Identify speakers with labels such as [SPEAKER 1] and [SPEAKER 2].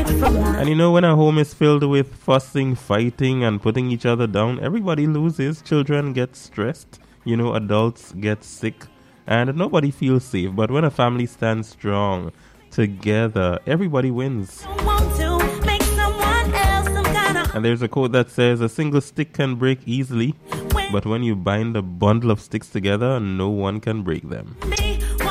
[SPEAKER 1] And you know, when a home is filled with fussing, fighting, and putting each other down, everybody loses. Children get stressed, you know, adults get sick, and nobody feels safe. But when a family stands strong together, everybody wins. And there's a quote that says, a single stick can break easily, but when you bind a bundle of sticks together, no one can break them.